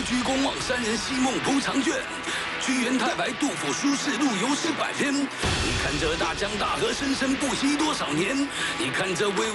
居公望，山人西梦不长卷。屈原、太白、杜甫、苏轼，陆游诗百篇。你看这大江大河，生生不息多少年？你看这巍